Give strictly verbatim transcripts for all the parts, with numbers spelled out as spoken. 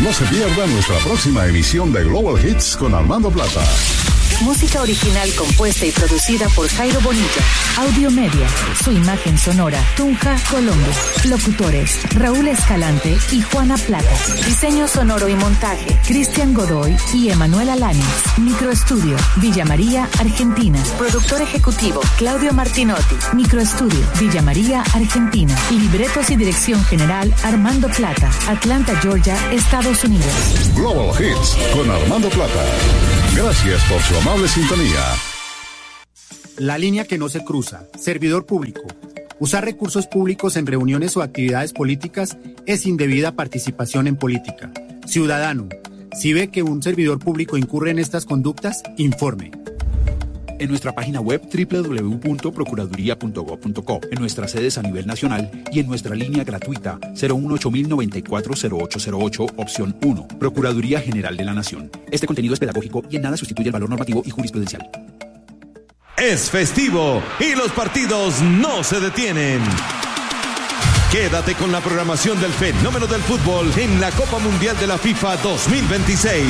No se pierda nuestra próxima emisión de Global Hits con Armando Plata. Música original compuesta y producida por Jairo Bonilla. Audio Media. Su imagen sonora. Tunja, Colombia. Locutores. Raúl Escalante y Juana Plata. Diseño sonoro y montaje. Cristian Godoy y Emanuel Alanis. Microestudio. Villa María, Argentina. Productor ejecutivo. Claudio Martinotti. Microestudio. Villa María, Argentina. Libretos y dirección general. Armando Plata. Atlanta, Georgia, Estados Unidos. Global Hits con Armando Plata. Gracias por su amable sintonía. La línea que no se cruza. Servidor público. Usar recursos públicos en reuniones o actividades políticas es indebida participación en política. Ciudadano, si ve que un servidor público incurre en estas conductas, informe. En nuestra página web doble u doble u doble u punto procuraduría punto gob punto co, en nuestras sedes a nivel nacional y en nuestra línea gratuita cero uno ocho mil noventa y cuatro cero ocho cero ocho, opción uno. Procuraduría General de la Nación. Este contenido es pedagógico y en nada sustituye el valor normativo y jurisprudencial. Es festivo y los partidos no se detienen. Quédate con la programación del fenómeno del fútbol en la Copa Mundial de la FIFA dos mil veintiséis.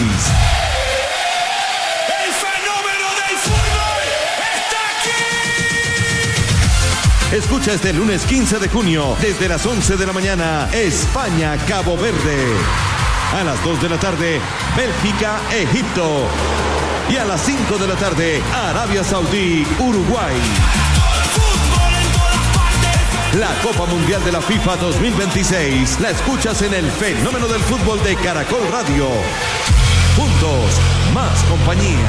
Escucha este lunes quince de junio, desde las once de la mañana, España-Cabo Verde. A las dos de la tarde, Bélgica-Egipto. Y a las cinco de la tarde, Arabia Saudí-Uruguay. La Copa Mundial de la FIFA dos mil veintiséis la escuchas en el fenómeno del fútbol de Caracol Radio. Juntos, más compañía.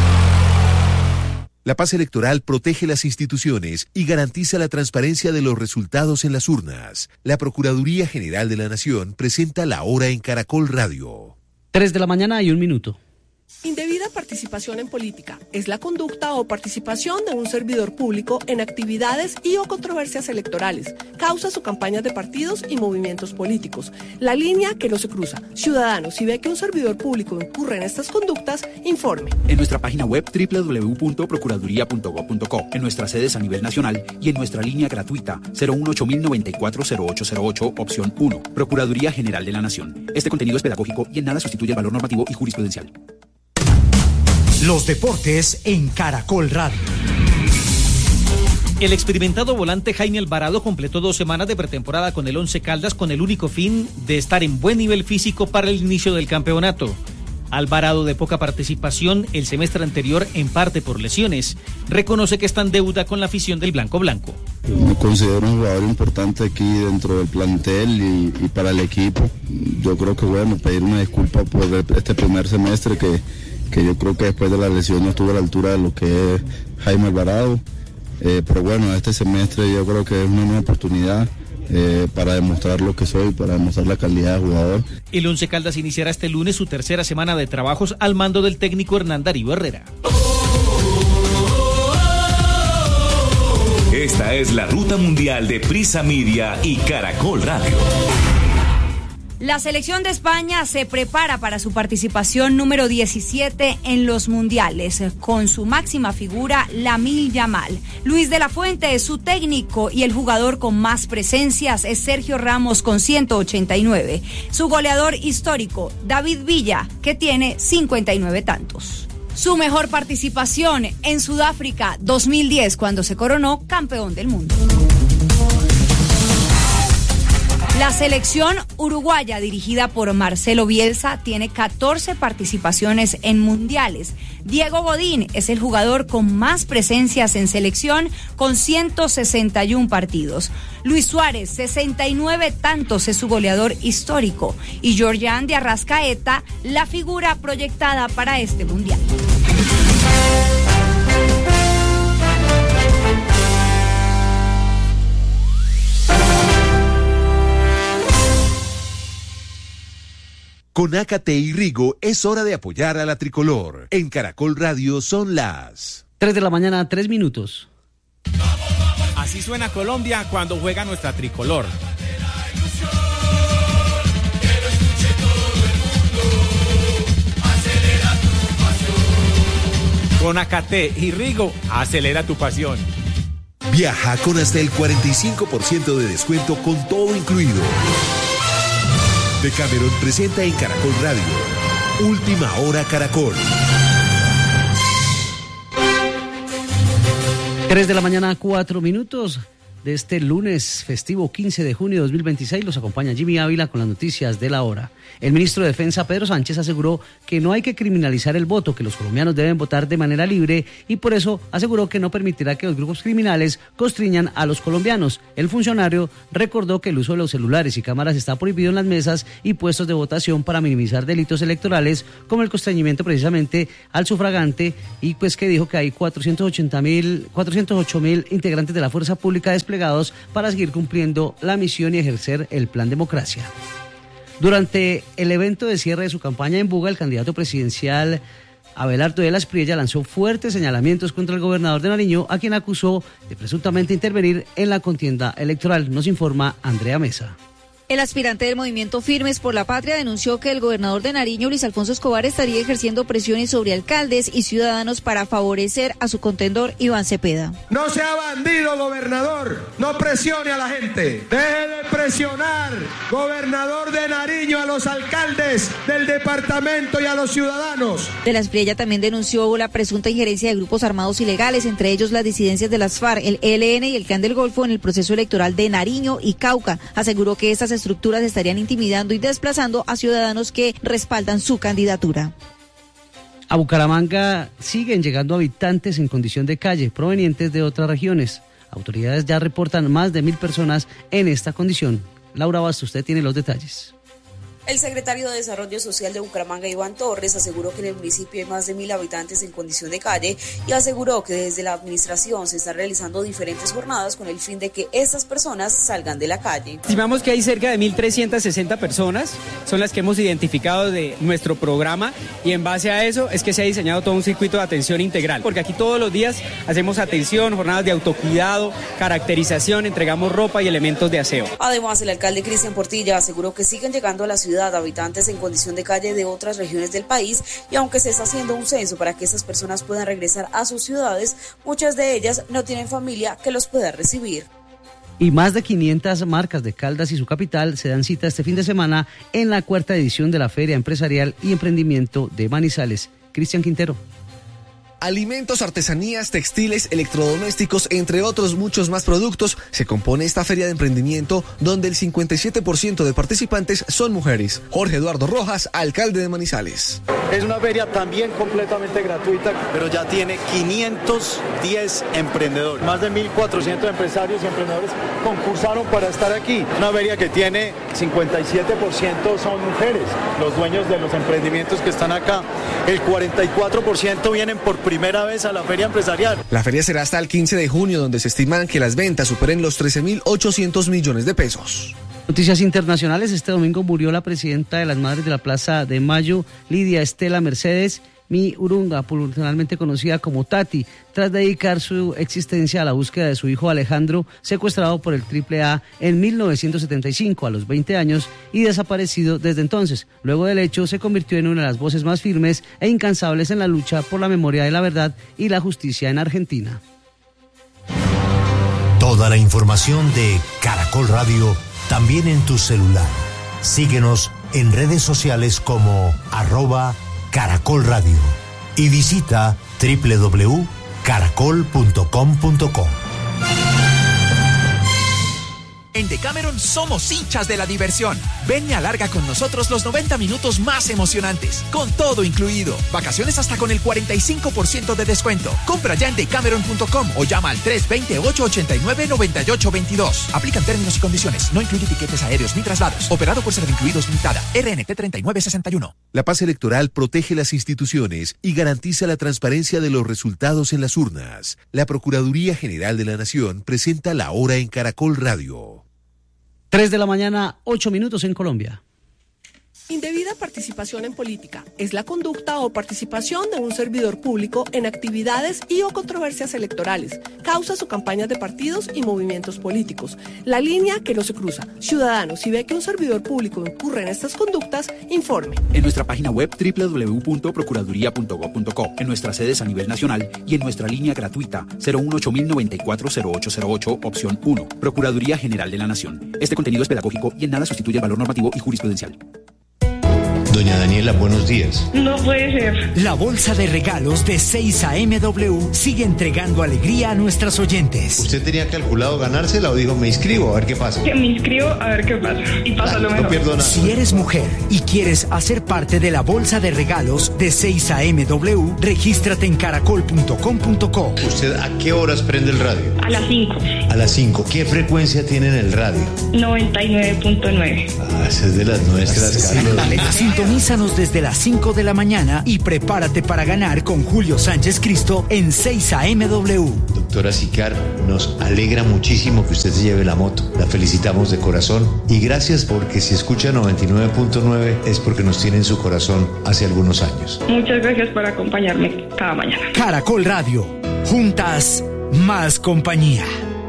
La paz electoral protege las instituciones y garantiza la transparencia de los resultados en las urnas. La Procuraduría General de la Nación presenta La Hora en Caracol Radio. Tres de la mañana y un minuto. Indebida participación en política es la conducta o participación de un servidor público en actividades y o controversias electorales, causas o campañas de partidos y movimientos políticos. La línea que no se cruza. Ciudadano, si ve que un servidor público incurre en estas conductas, informe. En nuestra página web doble u doble u doble u punto procuraduría punto gob punto co, en nuestras sedes a nivel nacional y en nuestra línea gratuita cero uno ocho mil noventa y cuatro cero ocho cero ocho, opción uno. Procuraduría General de la Nación. Este contenido es pedagógico y en nada sustituye el valor normativo y jurisprudencial. Los deportes en Caracol Radio. El experimentado volante Jaime Alvarado completó dos semanas de pretemporada con el Once Caldas con el único fin de estar en buen nivel físico para el inicio del campeonato. Alvarado, de poca participación el semestre anterior, en parte por lesiones, reconoce que está en deuda con la afición del Blanco Blanco. Me considero un jugador importante aquí dentro del plantel y, y para el equipo. Yo creo que bueno, pedir una disculpa por este primer semestre que que yo creo que después de la lesión no estuve a la altura de lo que es Jaime Alvarado, eh, pero bueno, este semestre yo creo que es una nueva oportunidad eh, para demostrar lo que soy, para demostrar la calidad de jugador. El Once Caldas iniciará este lunes su tercera semana de trabajos al mando del técnico Hernán Darío Herrera. Esta es la ruta mundial de Prisa Media y Caracol Radio. La selección de España se prepara para su participación número diecisiete en los mundiales, con su máxima figura, Lamine Yamal. Luis de la Fuente es su técnico y el jugador con más presencias es Sergio Ramos con ciento ochenta y nueve. Su goleador histórico, David Villa, que tiene cincuenta y nueve tantos. Su mejor participación en Sudáfrica dos mil diez, cuando se coronó campeón del mundo. La selección uruguaya, dirigida por Marcelo Bielsa, tiene catorce participaciones en mundiales. Diego Godín es el jugador con más presencias en selección, con ciento sesenta y uno partidos. Luis Suárez, sesenta y nueve tantos, es su goleador histórico. Y Georgian de Arrascaeta, la figura proyectada para este mundial. Con Ácate y Rigo es hora de apoyar a la tricolor. En Caracol Radio son las tres de la mañana, tres minutos. Así suena Colombia cuando juega nuestra tricolor. Con Ácate y Rigo, acelera tu pasión. Viaja con hasta el cuarenta y cinco por ciento de descuento con todo incluido. Decameron presenta en Caracol Radio Última Hora Caracol. tres de la mañana, cuatro minutos de este lunes festivo quince de junio de dos mil veintiséis. Los acompaña Jimmy Ávila con las noticias de la hora. El ministro de Defensa, Pedro Sánchez, aseguró que no hay que criminalizar el voto, que los colombianos deben votar de manera libre y por eso aseguró que no permitirá que los grupos criminales constriñan a los colombianos. El funcionario recordó que el uso de los celulares y cámaras está prohibido en las mesas y puestos de votación para minimizar delitos electorales como el constreñimiento precisamente al sufragante y pues que dijo que hay cuatrocientos ochenta mil, cuatrocientos ocho mil integrantes de la fuerza pública desplegados para seguir cumpliendo la misión y ejercer el plan democracia. Durante el evento de cierre de su campaña en Buga, el candidato presidencial Abelardo de la Espriella lanzó fuertes señalamientos contra el gobernador de Nariño, a quien acusó de presuntamente intervenir en la contienda electoral. Nos informa Andrea Mesa. El aspirante del movimiento Firmes por la Patria denunció que el gobernador de Nariño, Luis Alfonso Escobar, estaría ejerciendo presiones sobre alcaldes y ciudadanos para favorecer a su contendor Iván Cepeda. No sea bandido, gobernador, no presione a la gente, deje de presionar, gobernador de Nariño, a los alcaldes del departamento y a los ciudadanos. De la Espriella también denunció la presunta injerencia de grupos armados ilegales, entre ellos las disidencias de las FARC, el E L N y el Clan del Golfo en el proceso electoral de Nariño y Cauca. Aseguró que estas estructuras estarían intimidando y desplazando a ciudadanos que respaldan su candidatura. A Bucaramanga siguen llegando habitantes en condición de calle provenientes de otras regiones. Autoridades ya reportan más de mil personas en esta condición. Laura Basto, usted tiene los detalles. El secretario de Desarrollo Social de Bucaramanga, Iván Torres, aseguró que en el municipio hay más de mil habitantes en condición de calle y aseguró que desde la administración se están realizando diferentes jornadas con el fin de que estas personas salgan de la calle. Estimamos que hay cerca de mil trescientas sesenta personas, son las que hemos identificado de nuestro programa y en base a eso es que se ha diseñado todo un circuito de atención integral, porque aquí todos los días hacemos atención, jornadas de autocuidado, caracterización, entregamos ropa y elementos de aseo. Además, el alcalde Cristian Portilla aseguró que siguen llegando a la ciudad habitantes en condición de calle de otras regiones del país y aunque se está haciendo un censo para que esas personas puedan regresar a sus ciudades, muchas de ellas no tienen familia que los pueda recibir. Y más de quinientas marcas de Caldas y su capital se dan cita este fin de semana en la cuarta edición de la Feria Empresarial y Emprendimiento de Manizales. Cristian Quintero. Alimentos, artesanías, textiles, electrodomésticos, entre otros muchos más productos, se compone esta feria de emprendimiento donde el cincuenta y siete por ciento de participantes son mujeres. Jorge Eduardo Rojas, alcalde de Manizales. Es una feria también completamente gratuita, pero ya tiene quinientos diez emprendedores. Más de mil cuatrocientos empresarios y emprendedores concursaron para estar aquí. Una feria que tiene cincuenta y siete por ciento son mujeres, los dueños de los emprendimientos que están acá. El cuarenta y cuatro por ciento vienen por primera vez a la feria empresarial. La feria será hasta el quince de junio, donde se estiman que las ventas superen los trece mil ochocientos millones de pesos. Noticias internacionales. Este domingo murió la presidenta de las Madres de la Plaza de Mayo, Lidia Estela Mercedes Mi Urunga, popularmente conocida como Tati, tras dedicar su existencia a la búsqueda de su hijo Alejandro, secuestrado por el triple A en mil novecientos setenta y cinco a los veinte años y desaparecido desde entonces. Luego del hecho, se convirtió en una de las voces más firmes e incansables en la lucha por la memoria de la verdad y la justicia en Argentina. Toda la información de Caracol Radio también en tu celular. Síguenos en redes sociales como arroba Caracol Radio y visita doble u doble u doble u punto caracol punto com punto co. En Decameron somos hinchas de la diversión. Ven y alarga con nosotros los noventa minutos más emocionantes, con todo incluido. Vacaciones hasta con el cuarenta y cinco por ciento de descuento. Compra ya en decameron punto com o llama al tres dos cero, ocho ocho nueve, nueve ocho dos dos. Aplican términos y condiciones. No incluye tiquetes aéreos ni traslados. Operado por Servincluidos Limitada. R N T treinta y nueve sesenta y uno. La paz electoral protege las instituciones y garantiza la transparencia de los resultados en las urnas. La Procuraduría General de la Nación presenta La Hora en Caracol Radio. tres de la mañana, ocho minutos en Colombia. Indebida participación en política es la conducta o participación de un servidor público en actividades y o controversias electorales, causas o campañas de partidos y movimientos políticos. La línea que no se cruza. Ciudadano, si ve que un servidor público incurre en estas conductas, informe. En nuestra página web doble u doble u doble u punto procuraduría punto gob punto co, en nuestras sedes a nivel nacional y en nuestra línea gratuita cero uno ocho mil noventa y cuatro cero ocho cero ocho, opción uno. Procuraduría General de la Nación. Este contenido es pedagógico y en nada sustituye el valor normativo y jurisprudencial. Doña Daniela, buenos días. No puede ser. La bolsa de regalos de seis A M W sigue entregando alegría a nuestras oyentes. ¿Usted tenía calculado ganársela o dijo me inscribo a ver qué pasa? Que me inscribo a ver qué pasa. Y pasa ah, lo mejor. No pierdo nada. Si eres mujer y quieres hacer parte de la bolsa de regalos de seis A M W, regístrate en caracol punto com punto co. ¿Usted a qué horas prende el radio? A las cinco. A las cinco. ¿Qué frecuencia tiene en el radio? noventa y nueve punto nueve. Ah, esa es de las nuestras, Carlos. Sintonízanos desde las cinco de la mañana y prepárate para ganar con Julio Sánchez Cristo en seis A M W. Doctora Sicar, nos alegra muchísimo que usted se lleve la moto. La felicitamos de corazón y gracias porque si escucha noventa y nueve punto nueve es porque nos tiene en su corazón hace algunos años. Muchas gracias por acompañarme cada mañana. Caracol Radio. Juntas, más compañía.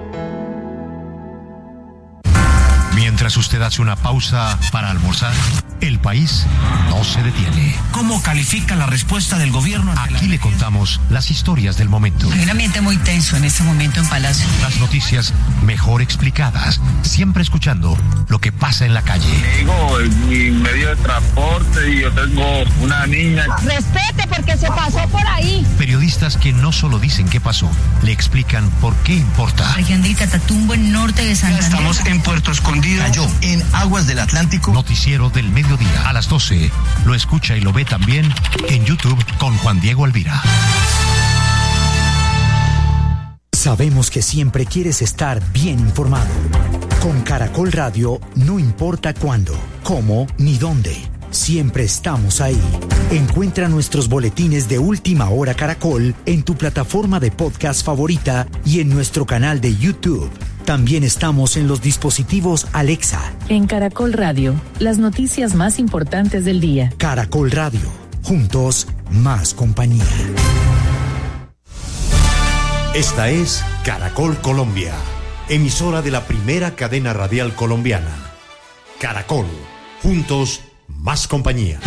Mientras usted hace una pausa para almorzar, el país no se detiene. ¿Cómo califica la respuesta del gobierno? Aquí le contamos las historias del momento. Hay un ambiente muy tenso en este momento en Palacio. Las noticias mejor explicadas, siempre escuchando lo que pasa en la calle. Digo, es mi medio de transporte y yo tengo una niña. Respete porque se pasó por ahí. Periodistas que no solo dicen qué pasó, le explican por qué importa. Región de Catatumbo, en norte de Santander. Estamos en Puerto Escondido. Cayó en aguas del Atlántico. Noticiero del mediodía a las doce. Lo escucha y lo ve también en YouTube con Juan Diego Alvira. Sabemos que siempre quieres estar bien informado. Con Caracol Radio, no importa cuándo, cómo ni dónde. Siempre estamos ahí. Encuentra nuestros boletines de Última Hora Caracol en tu plataforma de podcast favorita y en nuestro canal de YouTube. También estamos en los dispositivos Alexa. En Caracol Radio, las noticias más importantes del día. Caracol Radio, juntos, más compañía. Esta es Caracol Colombia, emisora de la primera cadena radial colombiana. Caracol, juntos, más compañía.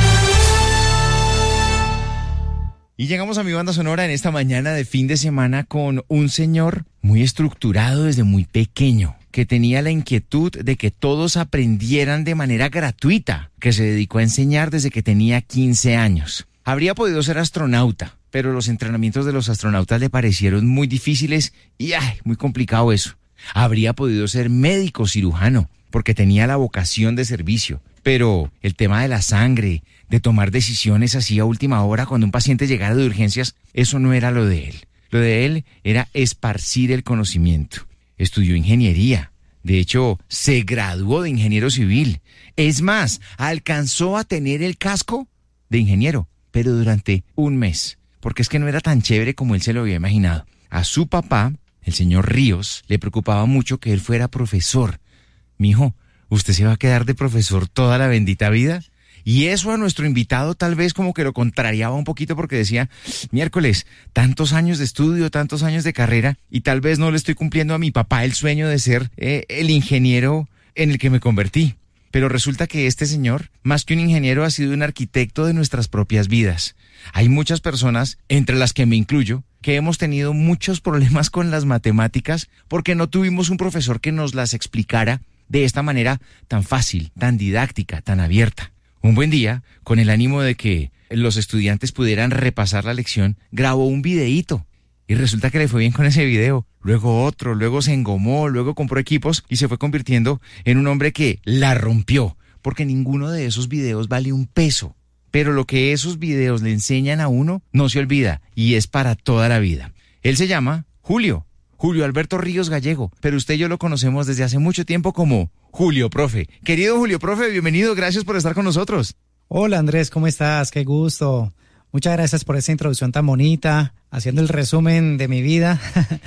Y llegamos a mi banda sonora en esta mañana de fin de semana con un señor muy estructurado desde muy pequeño, que tenía la inquietud de que todos aprendieran de manera gratuita, que se dedicó a enseñar desde que tenía quince años. Habría podido ser astronauta, pero los entrenamientos de los astronautas le parecieron muy difíciles y ay, muy complicado eso. Habría podido ser médico cirujano, porque tenía la vocación de servicio, pero el tema de la sangre, de tomar decisiones así a última hora cuando un paciente llegara de urgencias, eso no era lo de él. Lo de él era esparcir el conocimiento. Estudió ingeniería. De hecho, se graduó de ingeniero civil. Es más, alcanzó a tener el casco de ingeniero, pero durante un mes, porque es que no era tan chévere como él se lo había imaginado. A su papá, el señor Ríos, le preocupaba mucho que él fuera profesor. Mijo, ¿usted se va a quedar de profesor toda la bendita vida? Y eso a nuestro invitado tal vez como que lo contrariaba un poquito porque decía, miércoles, tantos años de estudio, tantos años de carrera y tal vez no le estoy cumpliendo a mi papá el sueño de ser eh, el ingeniero en el que me convertí. Pero resulta que este señor, más que un ingeniero, ha sido un arquitecto de nuestras propias vidas. Hay muchas personas, entre las que me incluyo, que hemos tenido muchos problemas con las matemáticas porque no tuvimos un profesor que nos las explicara de esta manera tan fácil, tan didáctica, tan abierta. Un buen día, con el ánimo de que los estudiantes pudieran repasar la lección, grabó un videíto. Y resulta que le fue bien con ese video. Luego otro, luego se engomó, luego compró equipos y se fue convirtiendo en un hombre que la rompió. Porque ninguno de esos videos vale un peso. Pero lo que esos videos le enseñan a uno no se olvida y es para toda la vida. Él se llama Julio. Julio Alberto Ríos Gallego, pero usted y yo lo conocemos desde hace mucho tiempo como Julio Profe. Querido Julio Profe, bienvenido, gracias por estar con nosotros. Hola Andrés, ¿cómo estás? Qué gusto. Muchas gracias por esa introducción tan bonita, haciendo el resumen de mi vida.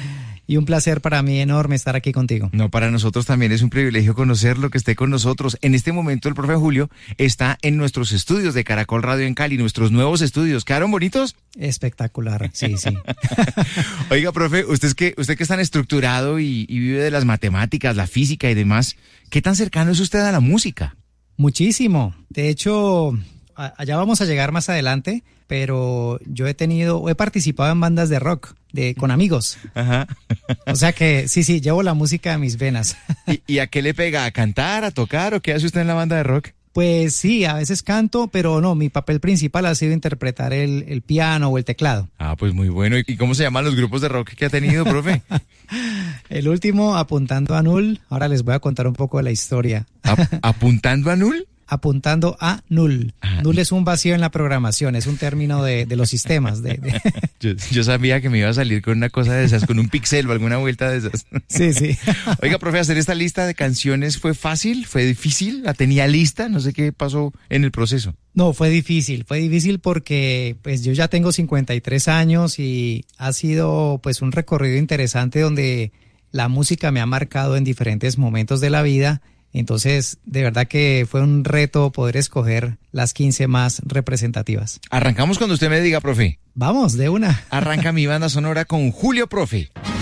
y un placer para mí enorme estar aquí contigo. No, para nosotros también es un privilegio conocerlo, que esté con nosotros. En este momento el profe Julio está en nuestros estudios de Caracol Radio en Cali, nuestros nuevos estudios. ¿Quedaron bonitos? Espectacular, sí, sí. Oiga, profe, usted es que, usted que es tan estructurado y, y vive de las matemáticas, la física y demás, ¿qué tan cercano es usted a la música? Muchísimo. De hecho, allá vamos a llegar más adelante, pero yo he tenido, he participado en bandas de rock de, con amigos. Ajá. O sea que sí, sí, llevo la música a mis venas. ¿Y, ¿Y a qué le pega? ¿A cantar, a tocar o qué hace usted en la banda de rock? Pues sí, a veces canto, pero no, mi papel principal ha sido interpretar el, el piano o el teclado. Ah, pues muy bueno. ¿Y cómo se llaman los grupos de rock que ha tenido, profe? El último, Apuntando a Null. Ahora les voy a contar un poco de la historia. ¿Apuntando a Null? Apuntando a null. Ajá. Null es un vacío en la programación, es un término de, de los sistemas. De, de... Yo, yo sabía que me iba a salir con una cosa de esas, con un pixel o alguna vuelta de esas. Sí, sí. Oiga, profe, hacer esta lista de canciones fue fácil, fue difícil, la tenía lista, no sé qué pasó en el proceso. No, fue difícil, fue difícil porque pues yo ya tengo cincuenta y tres años y ha sido pues un recorrido interesante donde la música me ha marcado en diferentes momentos de la vida. Entonces, de verdad que fue un reto poder escoger las quince más representativas. Arrancamos cuando usted me diga, profe. Vamos, de una. Arranca mi banda sonora con Julio, profe.